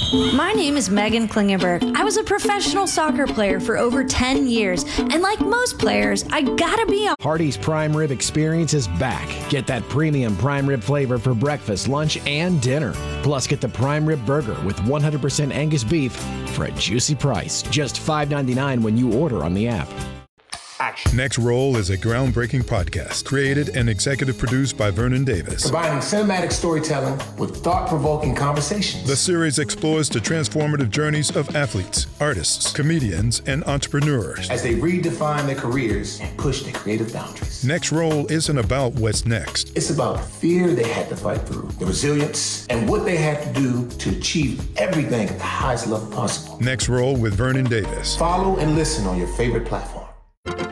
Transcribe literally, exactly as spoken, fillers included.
My name is Megan Klingenberg. I was a professional soccer player for over ten years, and like most players, I gotta be on. Hardee's Prime Rib Experience is back. Get that premium prime rib flavor for breakfast, lunch, and dinner. Plus, get the prime rib burger with one hundred percent Angus beef for a juicy price. Just five ninety-nine when you order on the app. Action. Next Roll is a groundbreaking podcast created and executive produced by Vernon Davis. Combining cinematic storytelling with thought-provoking conversations. The series explores the transformative journeys of athletes, artists, comedians, and entrepreneurs as they redefine their careers and push their creative boundaries. Next Roll isn't about what's next. It's about the fear they had to fight through, the resilience, and what they had to do to achieve everything at the highest level possible. Next Roll with Vernon Davis. Follow and listen on your favorite platform.